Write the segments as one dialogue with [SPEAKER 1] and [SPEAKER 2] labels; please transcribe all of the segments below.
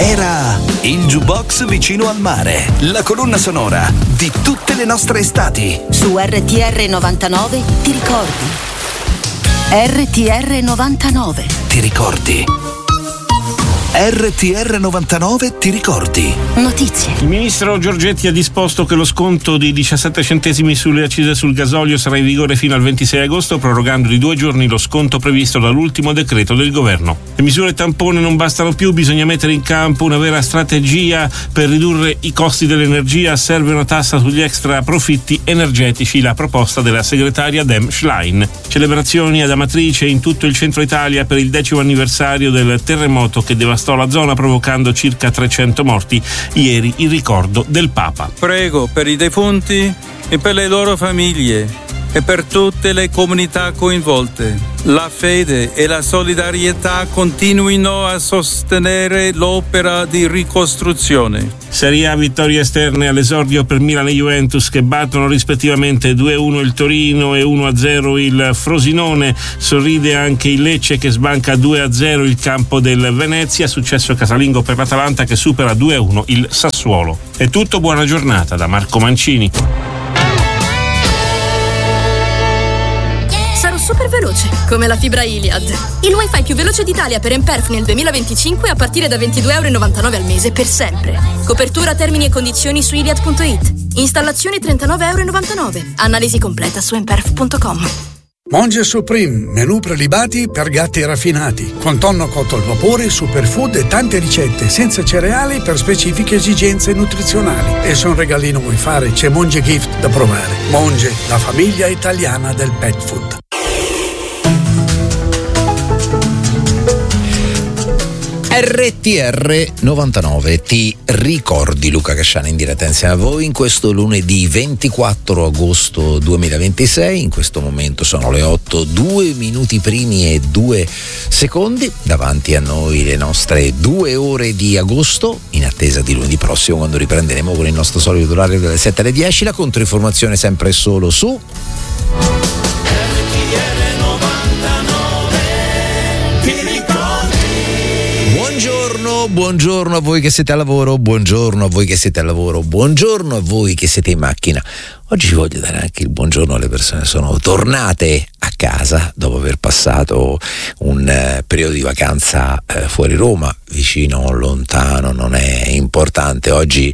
[SPEAKER 1] Era il Jukebox vicino al mare, la colonna sonora di tutte le nostre estati.
[SPEAKER 2] Su RTR 99 ti ricordi? RTR 99
[SPEAKER 1] Ti ricordi? RTR 99 ti ricordi?
[SPEAKER 2] Notizie.
[SPEAKER 3] Il ministro Giorgetti ha disposto che lo sconto di 17 centesimi sulle accise sul gasolio sarà in vigore fino al 26 agosto, prorogando di 2 giorni lo sconto previsto dall'ultimo decreto del governo. Le misure tampone non bastano più, bisogna mettere in campo una vera strategia per ridurre i costi dell'energia, serve una tassa sugli extra profitti energetici, la proposta della segretaria Dem Schlein. Celebrazioni ad Amatrice in tutto il centro Italia per il 10° anniversario del terremoto che devastò la zona provocando circa 300 morti. Ieri il ricordo del Papa.
[SPEAKER 4] Prego per i defunti e per le loro famiglie e per tutte le comunità coinvolte. La fede e la solidarietà continuino a sostenere l'opera di ricostruzione.
[SPEAKER 3] Serie A vittorie esterne all'esordio per Milan e Juventus che battono rispettivamente 2-1 il Torino e 1-0 il Frosinone. Sorride anche il Lecce che sbanca 2-0 il campo del Venezia. Successo casalingo per l'Atalanta che supera 2-1 il Sassuolo. È tutto, buona giornata da Marco Mancini.
[SPEAKER 5] Super veloce, come la fibra Iliad. Il wifi più veloce d'Italia per Emperf nel 2025 a partire da €22,99 al mese per sempre. Copertura, termini e condizioni su iliad.it. Installazione €39,99. Analisi completa su emperf.com.
[SPEAKER 6] Monge Supreme, menù prelibati per gatti raffinati, con tonno cotto al vapore, superfood e tante ricette senza cereali per specifiche esigenze nutrizionali. E se un regalino vuoi fare, c'è Monge Gift da provare. Monge, la famiglia italiana del pet food.
[SPEAKER 7] RTR 99 ti ricordi, Luca Casciani in diretta insieme a voi in questo lunedì 24 agosto 2026. In questo momento sono le 8, 2 minuti primi e 2 secondi. Davanti a noi le nostre 2 ore di agosto, in attesa di lunedì prossimo quando riprenderemo con il nostro solito orario dalle 7 alle 10. La controinformazione sempre e solo su Buongiorno a voi che siete al lavoro, buongiorno a voi che siete al lavoro, buongiorno a voi che siete in macchina. Oggi ci voglio dare anche il buongiorno alle persone che sono tornate a casa dopo aver passato un periodo di vacanza fuori Roma, vicino o lontano, non è importante. Oggi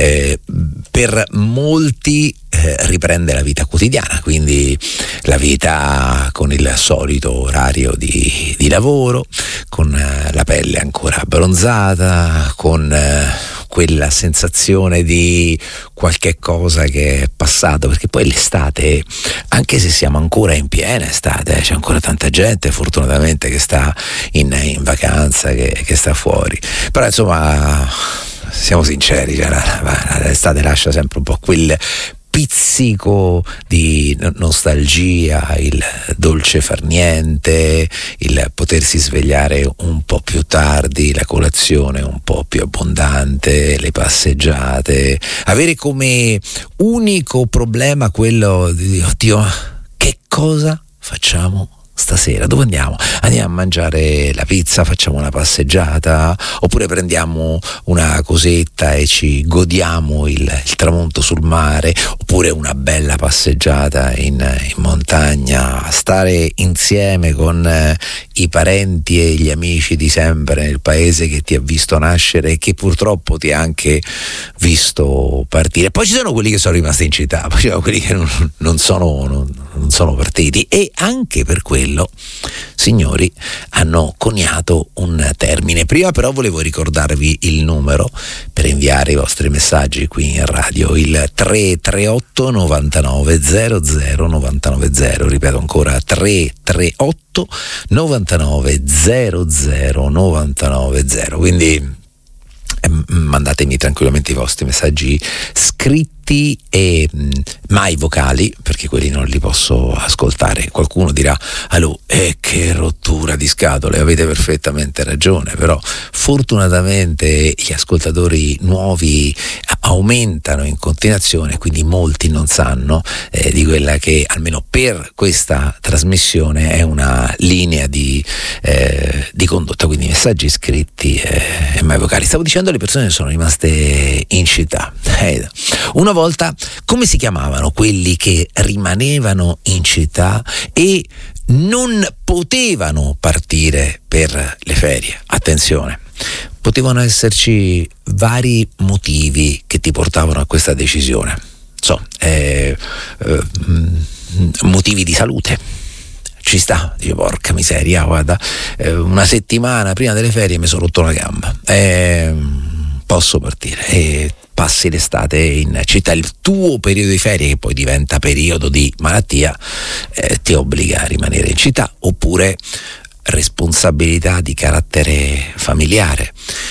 [SPEAKER 7] per molti riprende la vita quotidiana, quindi la vita con il solito orario di lavoro, con la pelle ancora abbronzata, con quella sensazione di qualche cosa che è passato, perché poi l'estate, anche se siamo ancora in piena estate, c'è ancora tanta gente fortunatamente che sta in vacanza, che sta fuori, però insomma siamo sinceri, cioè, l'estate lascia sempre un po' quel pizzico di nostalgia, il dolce far niente, il potersi svegliare un po' più tardi, la colazione un po' più abbondante, le passeggiate, avere come unico problema quello di oddio, che cosa facciamo stasera? Dove andiamo? Andiamo a mangiare la pizza, facciamo una passeggiata, oppure prendiamo una cosetta e ci godiamo il tramonto sul mare, oppure una bella passeggiata in montagna, stare insieme con i parenti e gli amici di sempre nel paese che ti ha visto nascere e che purtroppo ti ha anche visto partire. Poi ci sono quelli che sono rimasti in città, poi ci sono quelli che non sono partiti, e anche per quello, signori, hanno coniato un termine. Prima però volevo ricordarvi il numero per inviare i vostri messaggi qui in radio, il 338 99 00 990, ripeto ancora 338 99 00 990, quindi mandatemi tranquillamente i vostri messaggi scritti scritti e mai vocali, perché quelli non li posso ascoltare. Qualcuno dirà: allora, che rottura di scatole, avete perfettamente ragione, però fortunatamente gli ascoltatori nuovi aumentano in continuazione, quindi molti non sanno di quella che almeno per questa trasmissione è una linea di condotta, quindi messaggi scritti e mai vocali. Stavo dicendo, le persone sono rimaste in città. Una volta, come si chiamavano quelli che rimanevano in città e non potevano partire per le ferie? Attenzione, potevano esserci vari motivi che ti portavano a questa decisione. Motivi di salute. Ci sta, dice, porca miseria, guarda, una settimana prima delle ferie mi sono rotto una gamba, posso partire, e passi l'estate in città. Il tuo periodo di ferie, che poi diventa periodo di malattia, ti obbliga a rimanere in città. Oppure responsabilità di carattere familiare,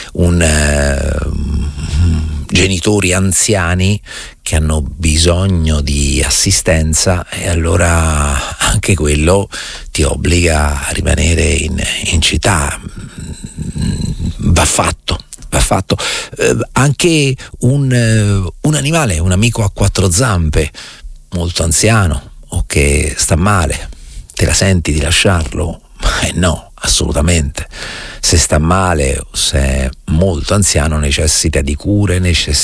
[SPEAKER 7] genitori anziani che hanno bisogno di assistenza, e allora anche quello ti obbliga a rimanere in città. Va fatto. Anche un animale, un amico a quattro zampe molto anziano o che sta male, te la senti di lasciarlo? No, assolutamente. Se sta male o se è molto anziano necessita di cure, necessita